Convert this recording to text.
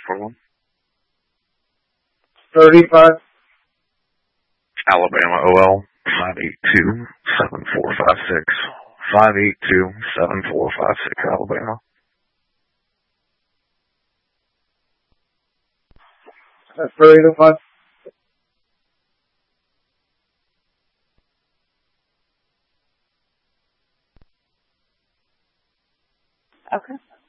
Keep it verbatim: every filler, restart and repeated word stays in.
four one. thirty-five. Alabama O L five eight two seven four five six. five eight two seven four five six, Alabama. That's for eight oh five. Okay.